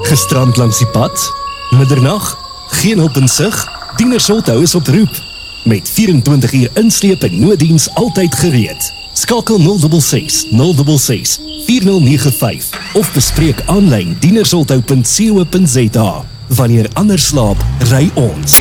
Gestrand langs die pad? Middernag? Geen hulp in sig? Dienersholthou is op roep. Met 24 uur insleep en nooddiens altyd gereed. Skakel 066 066 4095 of bespreek aanlyn dienersholthou.co.za. Wanneer ander slaap, ry ons.